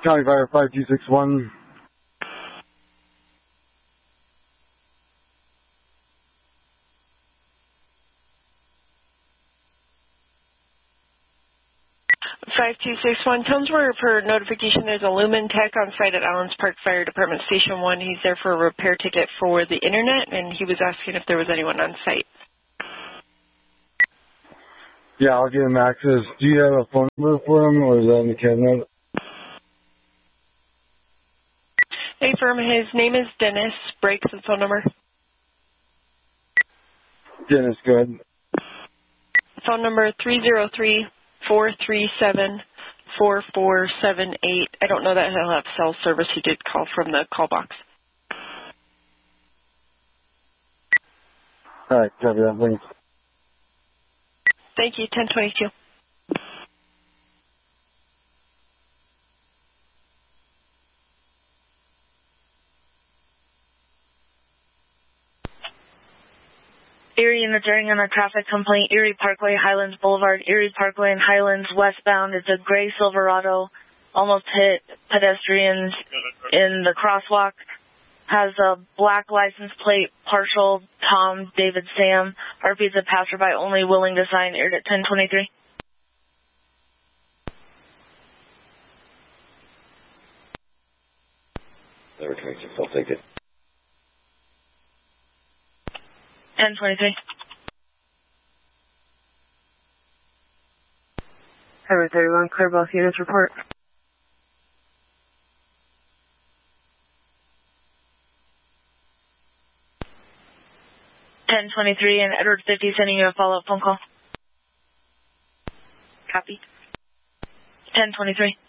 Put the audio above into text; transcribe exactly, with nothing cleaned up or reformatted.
County Fire five two six one. five two six one, Tonesmore for notification. There's a Lumen Tech on site at Allens Park Fire Department Station one. He's there for a repair ticket for the internet, and he was asking if there was anyone on site. Yeah, I'll give him access. Do you have a phone number for him, or is that in the cabinet? Hey, firm, his name is Dennis. Breaks the phone number. Dennis, go ahead. Phone number three zero three, four three seven, four four seven eight. I don't know that he'll have cell service. He did call from the call box. All right, copy that. Thanks. Thank you, ten twenty-two. Erie interfering on a traffic complaint, Erie Parkway, Highlands Boulevard, Erie Parkway and Highlands westbound. It's a gray Silverado, almost hit pedestrians in the crosswalk. Has a black license plate, partial Tom David Sam. R P's a passerby only, willing to sign, aired at ten twenty-three. Number twenty-six, I'll take it. ten twenty-three. Highway thirty-one, clear both units, report. ten twenty-three and Edward fifty sending you a follow-up phone call. Copy. ten twenty-three.